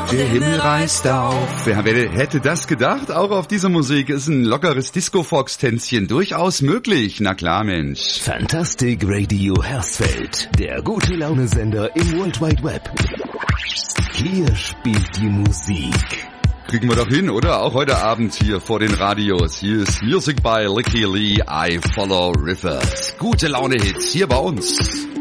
Der Himmel reißt auf. Wer hätte das gedacht? Auch auf dieser Musik ist ein lockeres Disco-Fox-Tänzchen durchaus möglich. Na klar, Mensch. Fantastic Radio Hersfeld. Der gute Laune-Sender im World Wide Web. Hier spielt die Musik. Kriegen wir doch hin, oder? Auch heute Abend hier vor den Radios. Hier ist Music by Licky Lee, I Follow Rivers. Gute Laune-Hits hier bei uns.